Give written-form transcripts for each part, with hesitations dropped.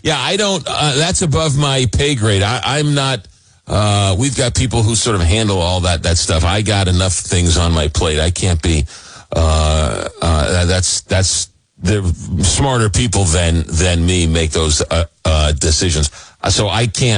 Yeah, I don't, that's above my pay grade. I'm not, we've got people who sort of handle all that stuff. I got enough things on my plate. I can't be, they're smarter people than me make those, decisions. So I can't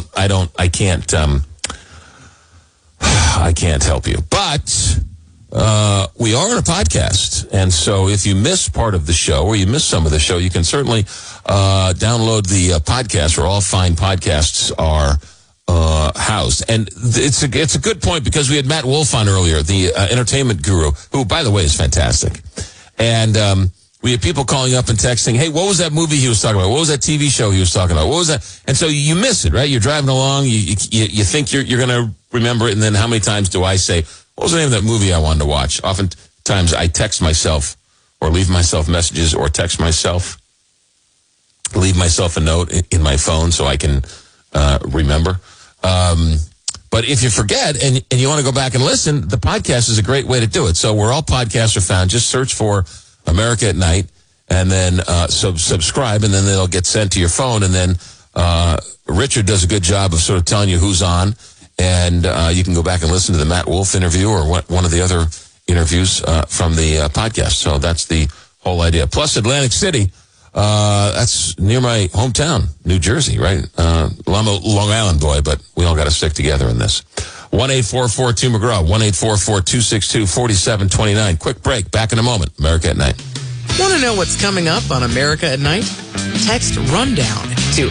help you. But, we are on a podcast, and so if you miss part of the show or you miss some of the show, you can certainly download the podcast where all fine podcasts are housed. And it's a good point because we had Matt Wolf on earlier, the entertainment guru, who, by the way, is fantastic. And we had people calling up and texting, hey, what was that movie he was talking about? What was that TV show he was talking about? What was that? And so you miss it, right? You're driving along, you think you're going to remember it, and then how many times do I say, what was the name of that movie I wanted to watch? Oftentimes I text myself or leave myself messages or text myself, leave myself a note in my phone so I can remember. But if you forget and you want to go back and listen, the podcast is a great way to do it. So where all podcasts are found, just search for America at Night and then subscribe, and then it'll get sent to your phone. And then Richard does a good job of sort of telling you who's on. And you can go back and listen to the Matt Wolf interview or one of the other interviews from the podcast. So that's the whole idea. Plus Atlantic City, that's near my hometown, New Jersey, right? I'm a Long Island boy, but we all got to stick together in this. 1-844-2-McGraw, 1-844-262-4729. Quick break. Back in a moment. America at Night. Want to know what's coming up on America at Night? Text RUNDOWN to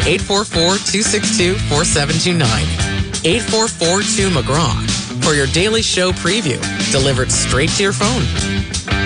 844-262-4729. 844-2-McGraw for your daily show preview delivered straight to your phone.